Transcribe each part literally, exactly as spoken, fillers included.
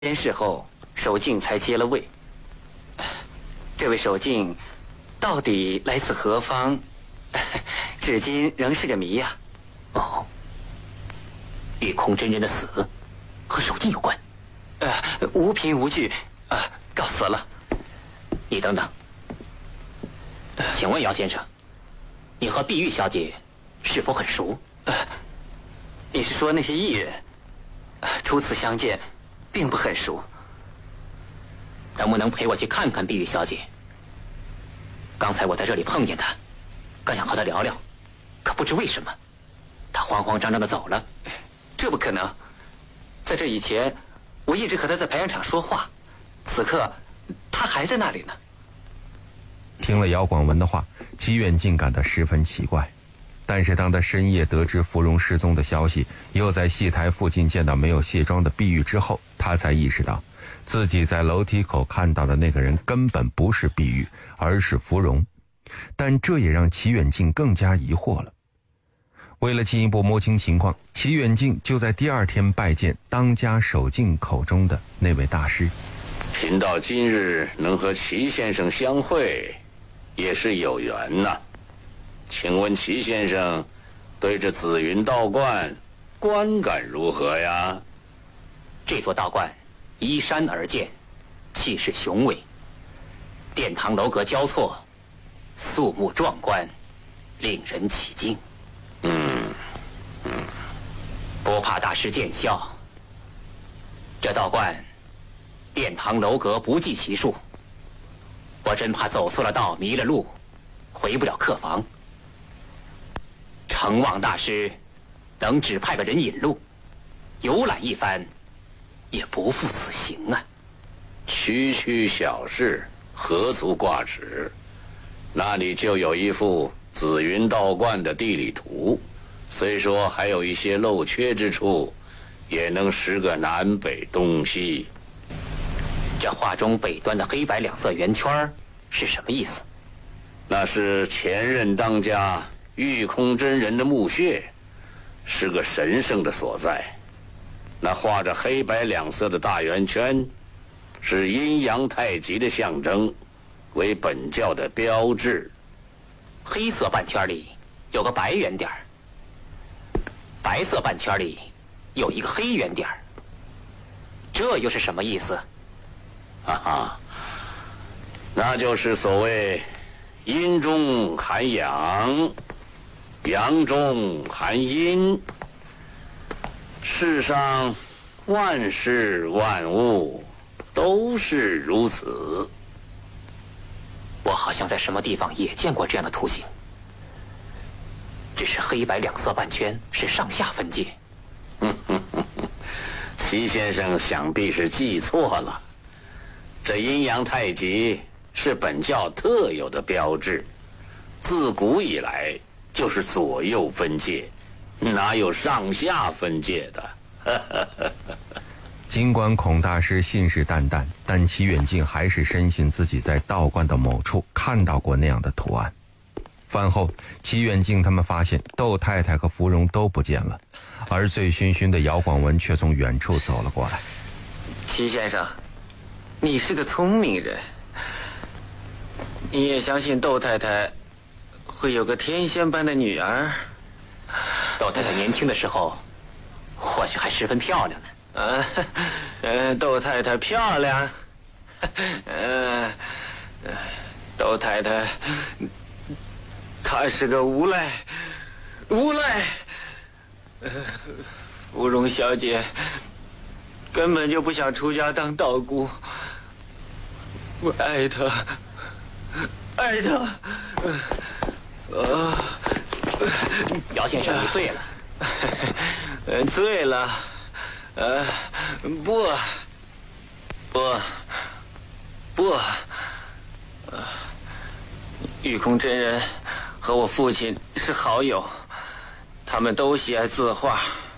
天事后，守敬才接了位。这位守敬到底来自何方，至今仍是个谜呀。 哦，玉空真人的死和守敬有关？ 呃，无凭无据，啊、呃，告辞了。 你等等，请问姚先生，你和碧玉小姐是否很熟？ 呃，你是说那些艺人？呃，初次相见，并不很熟。 能不能陪我去看看碧玉小姐？刚才我在这里碰见她，刚想和她聊聊，可不知为什么，她慌慌张张的走了。 这不可能，在这以前，我一直和她在排练场说话，此刻，她还在那里呢。 听了姚广文的话，齐远近感到十分奇怪。但是当他深夜得知芙蓉失踪的消息，又在戏台附近见到没有卸妆的碧玉之后，他才意识到自己在楼梯口看到的那个人根本不是碧玉，而是芙蓉。但这也让齐远近更加疑惑了。为了进一步摸清情况，齐远近就在第二天拜见当家守敬口中的那位大师。 贫道今日能和齐先生相会，也是有缘呐。请问齐先生对这紫云道观观感如何呀？ 这座道观依山而建，气势雄伟，殿堂楼阁交错，肃穆壮观，令人起敬。 嗯嗯， 不怕大师见笑，这道观殿堂楼阁不计其数，我真怕走错了道，迷了路，回不了客房。承望大师能指派个人引路，游览一番，也不负此行啊。 区区小事，何足挂齿？那里就有一幅紫云道观的地理图，虽说还有一些漏缺之处，也能识个南北东西。 这画中北端的黑白两色圆圈是什么意思？ 那是前任当家玉空真人的墓穴，是个神圣的所在。那画着黑白两色的大圆圈，是阴阳太极的象征，为本教的标志。 黑色半圈里有个白圆点，白色半圈里有一个黑圆点，这又是什么意思？ 哈哈，那就是所谓阴中含阳，阳中含阴。世上万事万物都是如此。 我好像在什么地方也见过这样的图形，只是黑白两色半圈是上下分界。 齐先生想必是记错了，这阴阳太极是本教特有的标志，自古以来就是左右分界，哪有上下分界的？ 尽管孔大师信誓旦旦，但齐远近还是深信自己在道观的某处看到过那样的图案。饭后，齐远近他们发现窦太太和芙蓉都不见了，而醉醺醺的姚广文却从远处走了过来。 齐先生，你是个聪明人，你也相信窦太太会有个天仙般的女儿？ 窦太太年轻的时候，或许还十分漂亮呢。 呃，呃，窦太太漂亮，呃，窦太太，她是个无赖，无赖。呃，芙蓉小姐根本就不想出家当道姑，我爱她，爱她。呃， 姚先生，你醉了。 呃，醉了。呃，不，不，不，呃，玉空真人和我父亲是好友，他们都喜爱字画。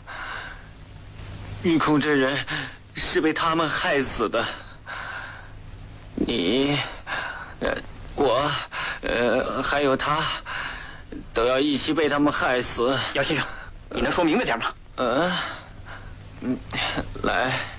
玉空真人是被他们害死的。你，呃，我，呃，还有他，都要一起被他们害死。 姚先生，你能说明白点吗？ 呃。嗯，来。